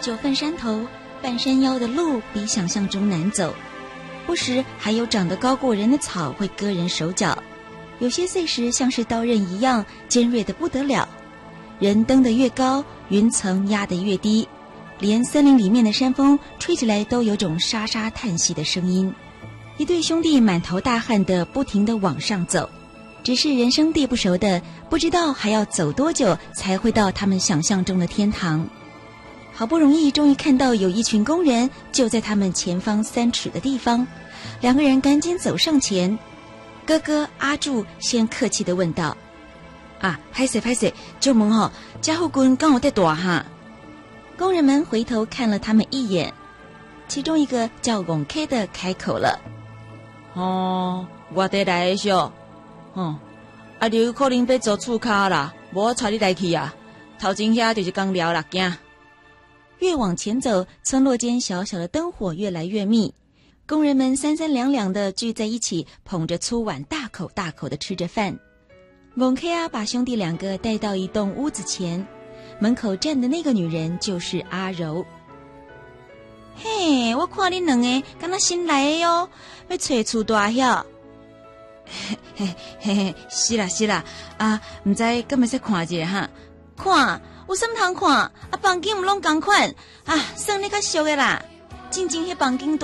9份山头半山腰的路比想象中难走，不时还有长得高过人的草会割人手脚，有些碎石像是刀刃一样尖锐得不得了。人登得越高，云层压得越低，连森林里面的山风吹起来都有种沙沙叹息的声音。一对兄弟满头大汗的不停地往上走，只是人生地不熟的，不知道还要走多久才会到他们想象中的天堂。好不容易终于看到有一群工人就在他们前方3尺的地方，两个人赶紧走上前。哥哥阿柱先客气地问道：啊，拍摄，就问吼，这附近刚好在大哈。工人们回头看了他们一眼，其中一个叫翁 K 的开口了：哦，我得来的小，啊，你有可能要做厝卡啦，无我带你来去啊。头前遐就是刚聊啦，惊。越往前走，村落间小小的灯火越来越密，工人们3-32-2的聚在一起，捧着粗碗，大口大口的吃着饭。翁 K 啊，把兄弟2个带到一栋屋子前，门口站的那个女人就是阿柔。嘿，我看你2个敢若新来的哟，要找厝大遐。嘿，是啦，啊，唔知敢会使看一下哈？看，有什么通看？啊，房间唔拢同款啊，算你较俗的啦。真迄房间